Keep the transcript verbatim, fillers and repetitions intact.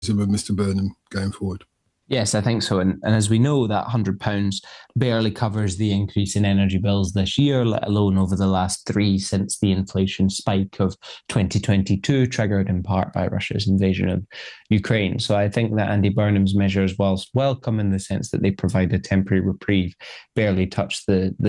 with Mister Burnham going forward. Yes, I think so. And, and as we know, that one hundred pounds barely covers the increase in energy bills this year, let alone over the last three since the inflation spike of twenty twenty-two, triggered in part by Russia's invasion of Ukraine. So I think that Andy Burnham's measures, whilst welcome in the sense that they provide a temporary reprieve, barely touch the, the